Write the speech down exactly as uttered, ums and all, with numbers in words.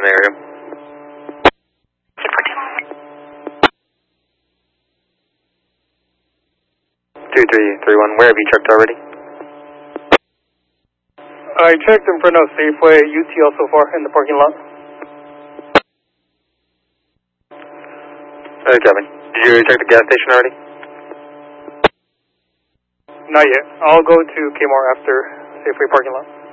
the area. two three three one, where have you checked already? I checked in front of Safeway U T L so far in the parking lot. Okay, Kevin. Did you check the gas station already? Not yet. I'll go to Kmart after Safeway parking lot.